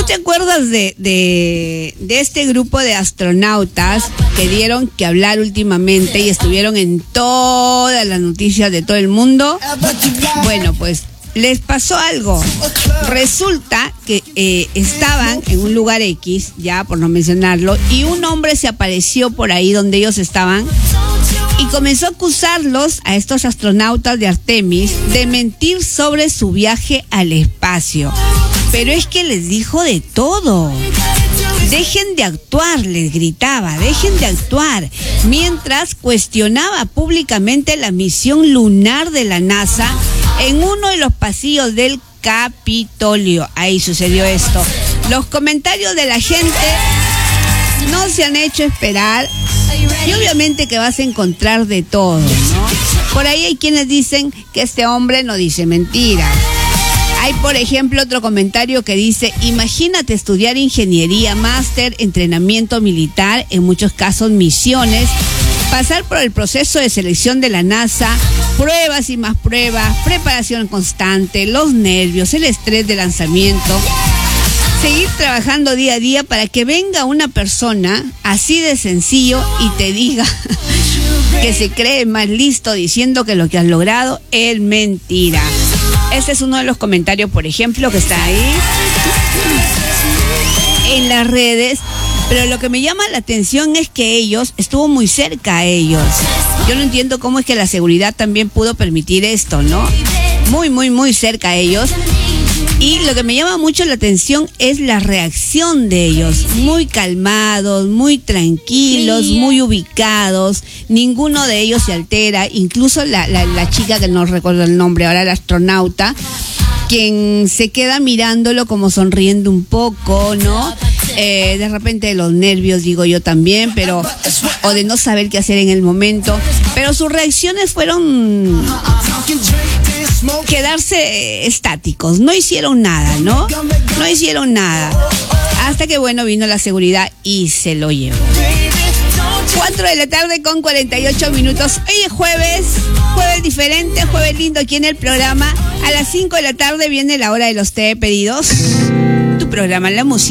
¿Tú te acuerdas de este grupo de astronautas que dieron que hablar últimamente y estuvieron en todas las noticias de todo el mundo? Bueno, pues les pasó algo. Resulta que estaban en un lugar X, ya por no mencionarlo, y un hombre se apareció por ahí donde ellos estaban y comenzó a acusarlos, a estos astronautas de Artemis, de mentir sobre su viaje al espacio. Pero es que les dijo de todo. Dejen de actuar, les gritaba, dejen de actuar. Mientras cuestionaba públicamente la misión lunar de la NASA en uno de los pasillos del Capitolio. Ahí sucedió esto. Los comentarios de la gente no se han hecho esperar. Y obviamente que vas a encontrar de todo, ¿no? Por ahí hay quienes dicen que este hombre no dice mentiras. Hay, por ejemplo, otro comentario que dice: imagínate estudiar ingeniería, máster, entrenamiento militar, en muchos casos misiones, pasar por el proceso de selección de la NASA, pruebas y más pruebas, preparación constante, los nervios, el estrés de lanzamiento, seguir trabajando día a día para que venga una persona así de sencillo y te diga que se cree más listo diciendo que lo que has logrado es mentira. Este es uno de los comentarios, por ejemplo, que está ahí en las redes. Pero lo que me llama la atención es que estuvo muy cerca a ellos. Yo no entiendo cómo es que la seguridad también pudo permitir esto, ¿no? Muy, muy, muy cerca a ellos. Y lo que me llama mucho la atención es la reacción de ellos. Muy calmados, muy tranquilos, muy ubicados. Ninguno de ellos se altera. Incluso la chica, que no recuerdo el nombre ahora, la astronauta, quien se queda mirándolo como sonriendo un poco, ¿no? De repente los nervios, digo yo también, o de no saber qué hacer en el momento. Pero sus reacciones fueron quedarse estáticos, no hicieron nada, ¿no? No hicieron nada. Hasta que, bueno, vino la seguridad y se lo llevó. 4 de la tarde con 48 minutos. Hoy es jueves diferente, jueves lindo aquí en el programa. A las 5 de la tarde viene la hora de los pedidos. Tu programa, la música.